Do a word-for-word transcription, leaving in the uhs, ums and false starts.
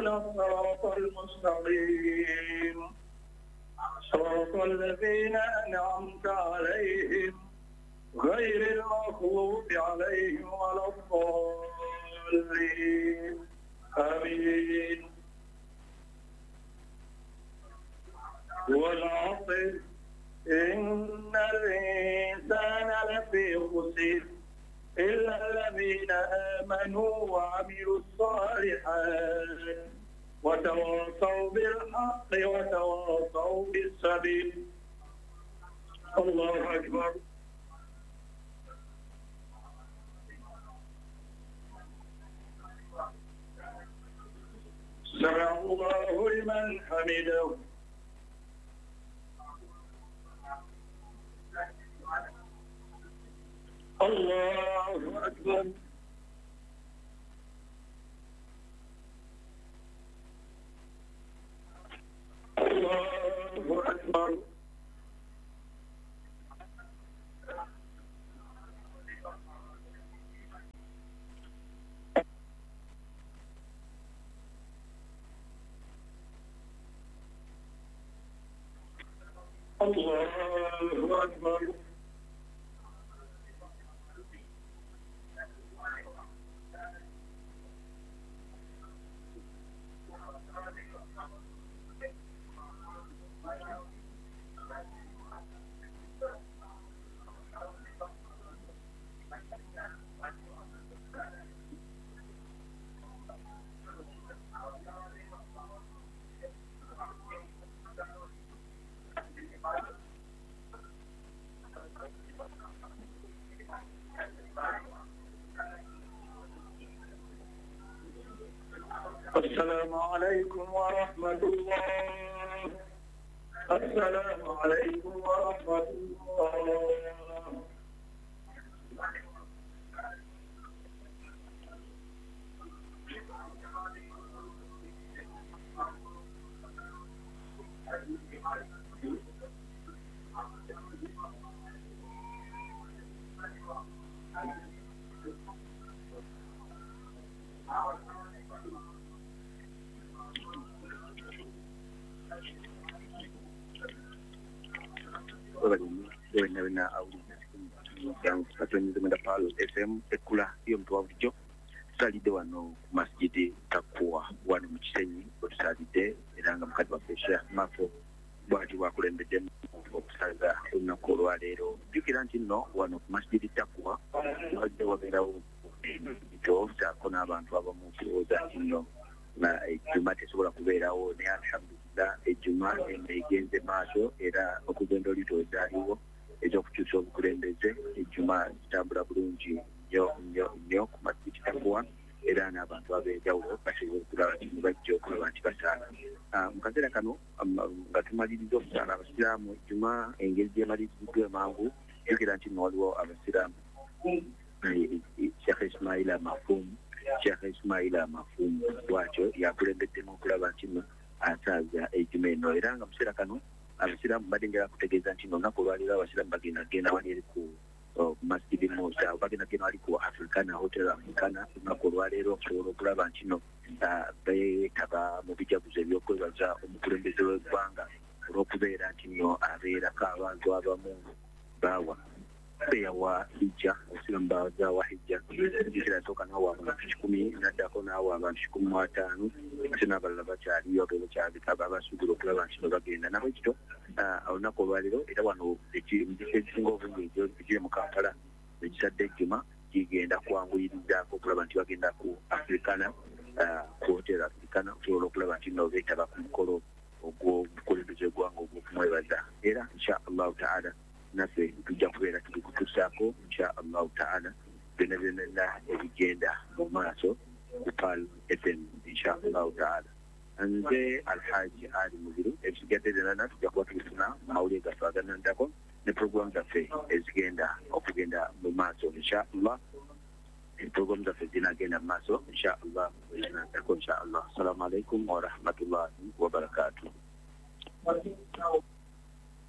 اهدنا الصراط المستقيم صراط الذين أنعمت عليهم غير المغضوب عليهم ولا الضالين آمين. والعصر إن الإنسان لفي خسر إلا الذين آمنوا وعملوا الصالحات وتواصوا بالحق وتواصوا بالصبر. الله أكبر. سمع الله لمن حمده. الله أكبر. الله أكبر. الله أكبر. السلام عليكم ورحمة الله. السلام عليكم ورحمة الله. Bena bena awuli yang katanya teman Palo F M ekula iyo mtu wabujo salide wano masjidi Takwa wano mukisenyi otusalide era nga mukati waffe Sheikh Mafo bwati bwakulembedde okusaza olunaku olwaleero jjukira nti nno wano ku masjidi Takwa wajja wabeerawo ekyo saako n'abantu abamu kirowooza nti nno na ejjuma tesobola kubeerawo naye alhamdulillah ejjuma egenze maaso era okugenda olitooza aliwo ezokukyusa obukulembeze ejjuma zitambula bulungi nnyo nnyo nnyo ku masjidi Takwa era n'abantu ab'enjawulo basobola okulaba nti bajja okulaba nti basaala mu kaseera kano nga tumaliriza okusaala abasiraamu ejjuma engeri gy'emaliriziddwa emangu jjukira nti nno waliwo abasiraamu Sheikh Ismaila Mafumu Sheikh Ismaila Mafumu bwatyo yakulembeddemu okulaba nti nno asaaza ejjuma eno era nga museera kano abasiraamu badengera kutegeeza nti nno olunaku olwaleero abasiraamu bagenda genda wali eri ku masjidi Musa bagenda genda wali ku Africana Hotel Africana olunaku olwaleero okusobola okulaba nti nno beetaba mu bijaguzo ebyokwebaza omukulembeze w'eggwanga olw'okubeera nti nno abeerako abantu abamu baawa beyawa hijja obusiraamu bazawa hijja jjukira nsooka naawe abantu kikumi naddako naawe abantu kikumi mu ataano ate n'abalala bakyaliyo abebakyabika babasuubira okulaba nti no bagenda nabo ekito olunaku olwaleero era wano ekisinga obungi ekiri mu Kampala ekisadde ejjuma kigenda kwanguyirizaako okulaba nti bagenda ku Africana ku Hotel Africana okusobola okulaba nti no beetaba ku mukolo ogw'obukulembeze eggwanga ogw'okumwebaza era insha allahu taala naffe tujja kubeera tubikutuusaako insha allahu taala byonna byonna ebigenda mu maaso ku Pal F M insha allahu taala. Nze Alhaji Ali Muziru ebisigadde byonna tujja kuba tubifuna mu mawulire gaffe aganandako ne puroguramu zaffe ezigenda okugenda mu maaso insha allah. Puroguramu zaffe zinagenda mu maaso insha allah ezinandako insha allah. Assalamu alaikum wa rahmatullahi wa barakatuh.